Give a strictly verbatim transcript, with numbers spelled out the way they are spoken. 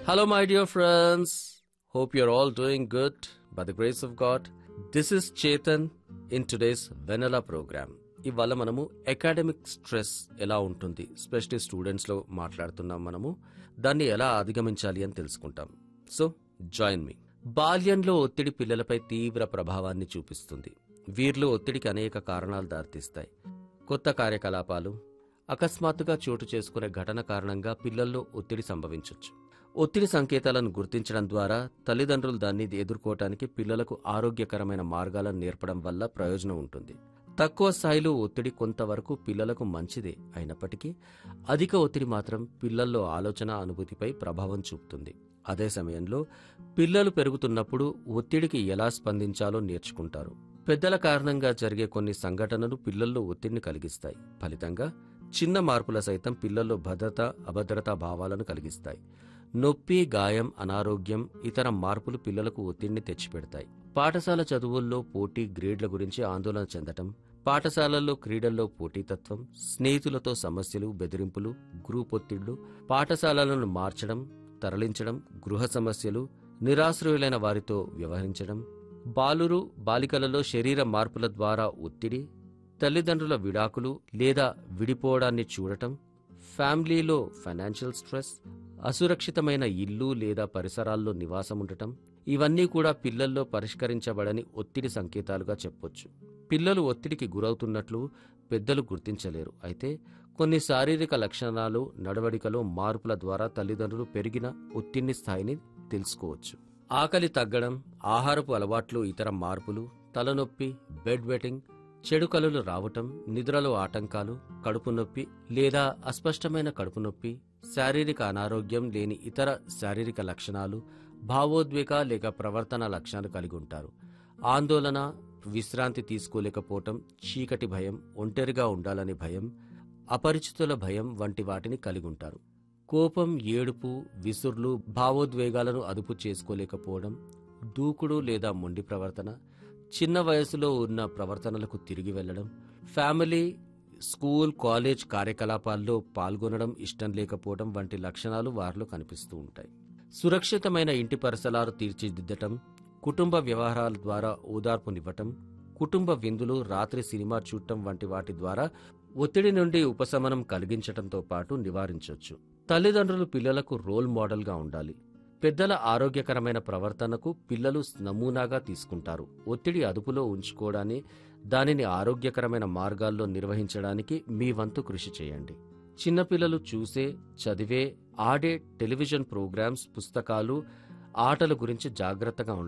Hello, my dear friends. Hope you're all doing good by the grace of God. This is Chetan in today's Vanilla program. ఇవాళ మనము academic stress ఎలా ఉంటుంది, specially స్టూడెంట్స్లో మాట్లాడుతున్నాం. మనము దాన్ని ఎలా అధిగమించాలి అని తెలుసుకుంటాం. So join me. బాల్యంలో ఒత్తిడి పిల్లలపై తీవ్ర ప్రభావాన్ని చూపిస్తుంది. వీరిలో ఒత్తిడికి అనేక కారణాలు దారితీస్తాయి. కొత్త కార్యకలాపాలు, అకస్మాత్తుగా చోటు చేసుకునే ఘటన కారణంగా పిల్లల్లో ఒత్తిడి సంభవించవచ్చు. ఒత్తిడి సంకేతాలను గుర్తించడం ద్వారా తల్లిదండ్రులు దాన్ని ఎదుర్కోవటానికి పిల్లలకు ఆరోగ్యకరమైన మార్గాలను నేర్పడం వల్ల ప్రయోజనం ఉంటుంది. తక్కువ స్థాయిలో ఒత్తిడి కొంతవరకు పిల్లలకు మంచిదే అయినప్పటికీ అధిక ఒత్తిడి మాత్రం పిల్లల్లో ఆలోచన అనుభూతిపై ప్రభావం చూపుతుంది. అదే సమయంలో పిల్లలు పెరుగుతున్నప్పుడు ఒత్తిడికి ఎలా స్పందించాలో నేర్చుకుంటారు. పెద్దల కారణంగా జరిగే కొన్ని సంఘటనలు పిల్లల్లో ఒత్తిడిని కలిగిస్తాయి. ఫలితంగా చిన్న మార్పుల సైతం పిల్లల్లో భద్రత, అభద్రతా భావాలను కలిగిస్తాయి. నొప్పి, గాయం, అనారోగ్యం, ఇతర మార్పులు పిల్లలకు ఒత్తిడిని తెచ్చిపెడతాయి. పాఠశాల చదువుల్లో పోటీ, గ్రేడ్ల గురించి ఆందోళన చెందటం, పాఠశాలల్లో క్రీడల్లో పోటీతత్వం, స్నేహితులతో సమస్యలు, బెదిరింపులు, గ్రూప్ ఒత్తిళ్లు, పాఠశాలలను మార్చడం, తరలించడం, గృహ సమస్యలు, నిరాశ్రయులైన వారితో వ్యవహరించడం, బాలురు బాలికలలో శరీర మార్పుల ద్వారా ఒత్తిడి, తల్లిదండ్రుల విడాకులు లేదా విడిపోవడాన్ని చూడటం, ఫ్యామిలీలో ఫైనాన్షియల్ స్ట్రెస్, అసురక్షితమైన ఇల్లు లేదా పరిసరాల్లో నివాసం ఉండటం, ఇవన్నీ కూడా పిల్లల్లో పరిష్కరించబడని ఒత్తిడి సంకేతాలుగా చెప్పొచ్చు. పిల్లలు ఒత్తిడికి గురవుతున్నట్లు పెద్దలు గుర్తించలేరు. అయితే కొన్ని శారీరక లక్షణాలు, నడవడికలో మార్పుల ద్వారా తల్లిదండ్రులు పెరిగిన ఒత్తిడి స్థాయిని తెలుసుకోవచ్చు. ఆకలి తగ్గడం, ఆహారపు అలవాట్లు, ఇతర మార్పులు, తలనొప్పి, బెడ్ వెట్టింగ్, చెడు కలలు రావటం, నిద్రలో ఆటంకాలు, కడుపు నొప్పి లేదా అస్పష్టమైన కడుపు నొప్పి, శారీరక అనారోగ్యం లేని ఇతర శారీరక లక్షణాలు, భావోద్వేగ లేక ప్రవర్తన లక్షణాలు కలిగి ఉంటారు. ఆందోళన, విశ్రాంతి తీసుకోలేకపోవటం, చీకటి భయం, ఒంటరిగా ఉండాలనే భయం, అపరిచితుల భయం వంటి వాటిని కలిగి ఉంటారు. కోపం, ఏడుపు, విసుర్లు, భావోద్వేగాలను అదుపు చేసుకోలేకపోవడం, దూకుడు లేదా మొండి ప్రవర్తన, చిన్న వయసులో ఉన్న ప్రవర్తనలకు తిరిగి వెళ్లడం, ఫ్యామిలీ, స్కూల్, కాలేజ్ కార్యకలాపాల్లో పాల్గొనడం ఇష్టం లేకపోవడం వంటి లక్షణాలు వారిలో కనిపిస్తూ ఉంటాయి. సురక్షితమైన ఇంటి పరిసరాలు తీర్చిదిద్దటం, కుటుంబ వ్యవహారాల ద్వారా ఓదార్పునివ్వటం, కుటుంబ విందులు, రాత్రి సినిమా చూడటం వంటి వాటి ద్వారా ఒత్తిడి నుండి ఉపశమనం కలిగించటంతో పాటు నివారించవచ్చు. తల్లిదండ్రులు పిల్లలకు రోల్ మోడల్గా ఉండాలి. పెద్దల ఆరోగ్యకరమైన ప్రవర్తనకు పిల్లలు నమూనాగా తీసుకుంటారు. ఒత్తిడి అదుపులో ఉంచుకోవడాన్ని, దానిని ఆరోగ్యకరమైన మార్గాల్లో నిర్వహించడానికి మీ వంతు కృషి చేయండి. చిన్నపిల్లలు చూసే, చదివే, ఆడే టెలివిజన్ ప్రోగ్రామ్స్, పుస్తకాలు, ఆటల గురించి జాగ్రత్తగా ఉండండి.